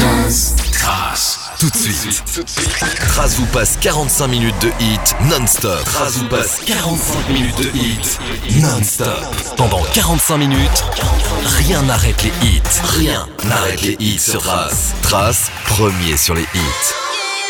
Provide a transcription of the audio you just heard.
Trace. Tout de suite. Trace vous passe 45 minutes de hit non-stop. Trace vous passe 45 minutes de hit non-stop. Pendant 45 minutes, rien n'arrête les hits. Rien n'arrête les hits sur Trace. Trace, premier sur les hits.